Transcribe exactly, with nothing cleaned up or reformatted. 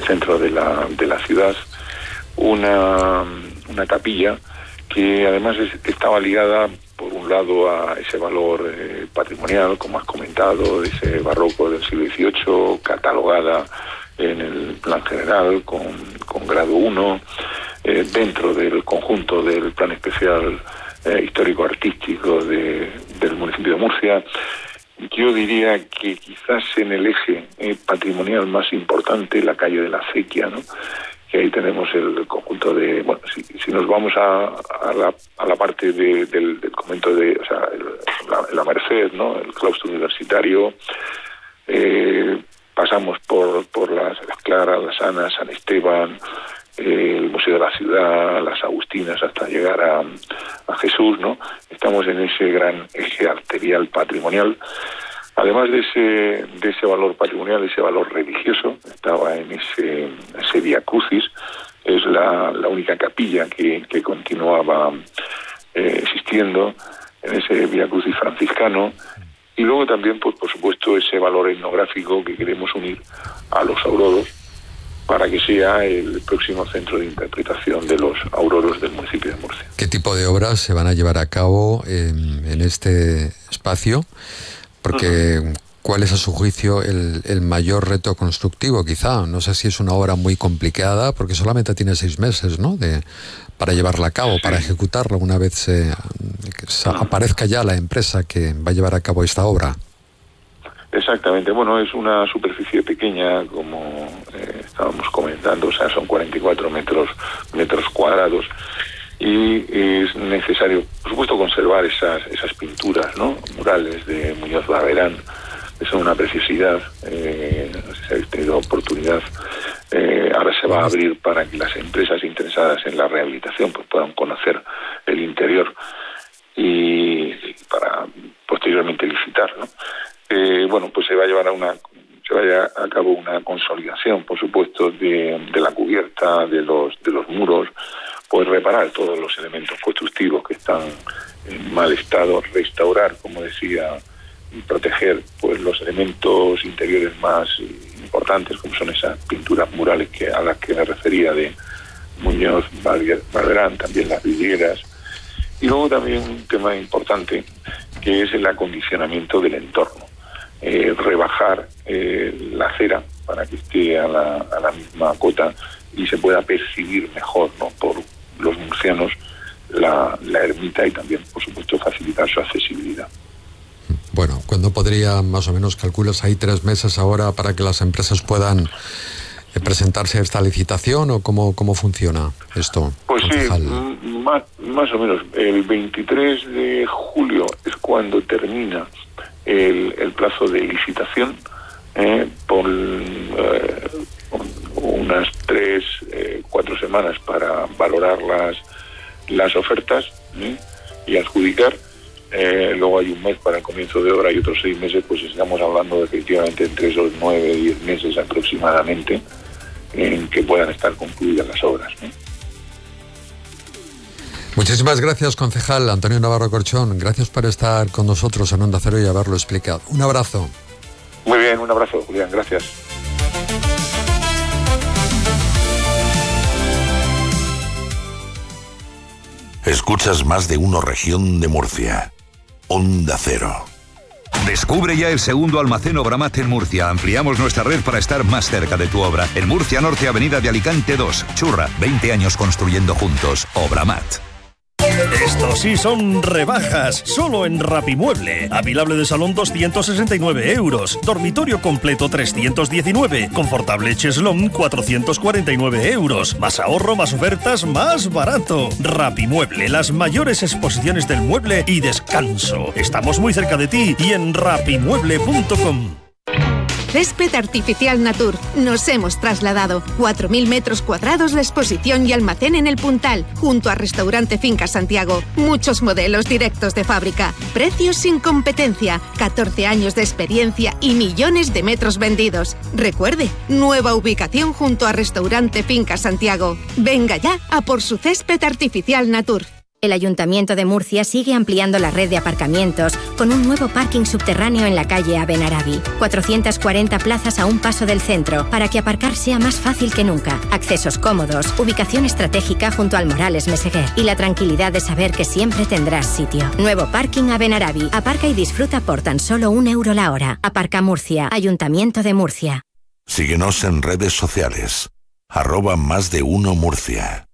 centro de la, de la ciudad, una, una capilla que además es, estaba ligada por un lado a ese valor eh, patrimonial, como has comentado, de ese barroco del siglo dieciocho, catalogada en el plan general con, con grado uno, eh, dentro del conjunto del plan especial eh, histórico-artístico de, del municipio de Murcia. Yo diría que quizás en el eje eh, patrimonial más importante, la calle de la Acequia, ¿no?, que ahí tenemos el conjunto de, bueno, si, si nos vamos a, a, la, a la parte de, del, del convento de, o sea, el, la, la Merced, ¿no?, el claustro universitario, eh, pasamos por, por las, las Claras, las Anas, San Esteban, eh, el Museo de la Ciudad, las Agustinas, hasta llegar a, a Jesús, ¿no? Estamos en ese gran eje arterial patrimonial. Además de ese, de ese valor patrimonial, ese valor religioso, estaba en ese, ese Via Crucis, es la, la única capilla que, que continuaba eh, existiendo en ese Via Crucis franciscano, y luego también, pues por supuesto, ese valor etnográfico que queremos unir a los auroros para que sea el próximo centro de interpretación de los auroros del municipio de Murcia. ¿Qué tipo de obras se van a llevar a cabo en, en este espacio? Porque, uh-huh. ¿cuál es a su juicio el, el mayor reto constructivo, quizá? No sé si es una obra muy complicada, porque solamente tiene seis meses, ¿no?, de, para llevarla a cabo, sí. para ejecutarla una vez se, se uh-huh. aparezca ya la empresa que va a llevar a cabo esta obra. Exactamente. Bueno, es una superficie pequeña, como eh, estábamos comentando, o sea, son cuarenta y cuatro metros, metros cuadrados. Y es necesario, por supuesto, conservar esas esas pinturas, ¿no?, murales de Muñoz Barberán, que son una preciosidad. Eh, no sé si habéis tenido oportunidad. Eh, ahora se va a abrir para que las empresas interesadas en la rehabilitación pues puedan conocer el interior y, y para posteriormente licitar, ¿no? Eh, bueno, pues se va a llevar a una se vaya a cabo una consolidación, por supuesto, de, de la cubierta, de los de los muros, pues reparar todos los elementos constructivos que están en mal estado, restaurar, como decía, y proteger pues los elementos interiores más importantes, como son esas pinturas murales que a las que me refería de Muñoz Barberán, también las vidrieras. Y luego también un tema importante, que es el acondicionamiento del entorno. Eh, rebajar eh, la acera para que esté a la, a la misma cota y se pueda percibir mejor, ¿no?, por los murcianos la, la ermita, y también, por supuesto, facilitar su accesibilidad. Bueno, ¿cuándo podría, más o menos, calculas, hay tres meses ahora para que las empresas puedan eh, presentarse a esta licitación, o cómo, cómo funciona esto? Pues concejal? sí, más, más o menos. El veintitrés de julio es cuando termina el, el plazo de licitación, eh, por eh, unas tres, eh, cuatro semanas para valorar las, las ofertas, ¿eh?, y adjudicar. Eh, luego hay un mes para el comienzo de obra y otros seis meses, pues estamos hablando de efectivamente entre esos nueve, diez meses aproximadamente en que puedan estar concluidas las obras, ¿no? Muchísimas gracias, concejal Antonio Navarro Corchón. Gracias por estar con nosotros en Onda Cero y haberlo explicado. Un abrazo. Muy bien, un abrazo, Julián. Gracias. Escuchas Más de Uno Región de Murcia. Onda Cero. Descubre ya el segundo almacén Obramat en Murcia. Ampliamos nuestra red para estar más cerca de tu obra. En Murcia Norte, Avenida de Alicante dos. Churra, veinte años construyendo juntos. Obramat. Estos sí son rebajas, solo en Rapimueble. Avilable de salón doscientos sesenta y nueve euros, dormitorio completo trescientos diecinueve, confortable cheslón cuatrocientos cuarenta y nueve euros. Más ahorro, más ofertas, más barato. Rapimueble, las mayores exposiciones del mueble y descanso. Estamos muy cerca de ti y en rapimueble punto com. Césped Artificial Natur. Nos hemos trasladado. cuatro mil metros cuadrados de exposición y almacén en el Puntal, junto a Restaurante Finca Santiago. Muchos modelos directos de fábrica. Precios sin competencia. catorce años de experiencia y millones de metros vendidos. Recuerde, nueva ubicación junto a Restaurante Finca Santiago. Venga ya a por su Césped Artificial Natur. El Ayuntamiento de Murcia sigue ampliando la red de aparcamientos con un nuevo parking subterráneo en la calle Abenarabi. cuatrocientas cuarenta plazas a un paso del centro para que aparcar sea más fácil que nunca. Accesos cómodos, ubicación estratégica junto al Morales Meseguer y la tranquilidad de saber que siempre tendrás sitio. Nuevo parking Abenarabi. Aparca y disfruta por tan solo un euro la hora. Aparca Murcia. Ayuntamiento de Murcia. Síguenos en redes sociales. Arroba más de uno Murcia.